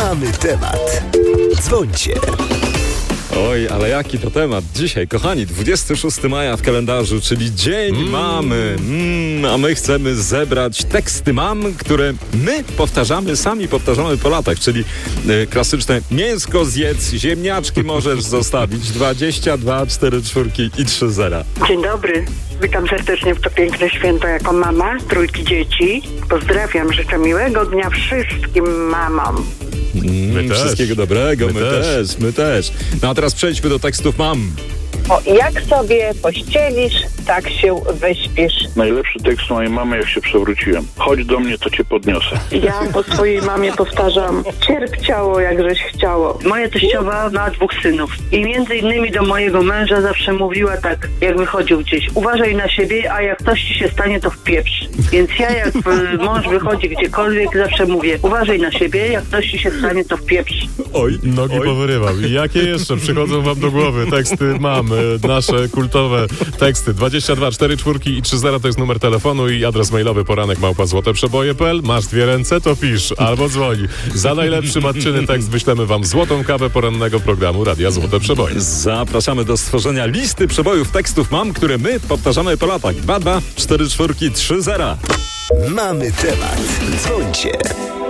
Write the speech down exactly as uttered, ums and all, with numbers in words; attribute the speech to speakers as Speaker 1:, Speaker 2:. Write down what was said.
Speaker 1: Mamy temat. Dzwońcie.
Speaker 2: Oj, ale jaki to temat dzisiaj, kochani, dwudziestego szóstego maja w kalendarzu, czyli Dzień mm. Mamy, mm, a my chcemy zebrać teksty mam, które my powtarzamy, sami powtarzamy po latach, czyli y, klasyczne mięsko zjedz, ziemniaczki możesz zostawić, dwadzieścia dwa, cztery czwórki i trzy zera.
Speaker 3: Dzień dobry, witam serdecznie w to piękne święto jako mama trójki dzieci. Pozdrawiam, życzę miłego dnia wszystkim mamom.
Speaker 2: Mm,
Speaker 4: My
Speaker 2: wszystkiego
Speaker 4: też.
Speaker 2: dobrego, my,
Speaker 4: My
Speaker 2: też.
Speaker 4: też,
Speaker 2: my też. No a teraz przejdźmy do tekstów mam.
Speaker 5: O, jak sobie pościelisz, tak się wyśpisz.
Speaker 6: Najlepszy tekst mojej mamy, jak się przewróciłem. Chodź do mnie, to cię podniosę.
Speaker 3: Ja po swojej mamie powtarzam, cierp ciało, jakżeś chciało.
Speaker 7: Moja teściowa ma dwóch synów i między innymi do mojego męża zawsze mówiła tak, jak wychodził gdzieś: uważaj na siebie, a jak coś ci się stanie, to wpieprz. Więc ja, jak y, mąż wychodzi gdziekolwiek, zawsze mówię: uważaj na siebie, jak coś ci się stanie, to wpieprz.
Speaker 2: Oj,
Speaker 4: Nogi
Speaker 2: oj.
Speaker 4: powyrywał. I jakie jeszcze przychodzą wam do głowy teksty mamy, nasze kultowe teksty? dwadzieścia dwa, cztery czwórki i trzy zera to jest numer telefonu i adres mailowy poranek małpa złote przeboje kropka p l. Masz dwie ręce, to pisz albo dzwoni. Za najlepszy matczyny tekst wyślemy wam złotą kawę porannego programu Radia Złote Przeboje.
Speaker 2: Zapraszamy do stworzenia listy przebojów tekstów mam, które my powtarzamy po latach. dwa dwa, cztery czwórki, trzy zera.
Speaker 1: Mamy temat. Dzwońcie.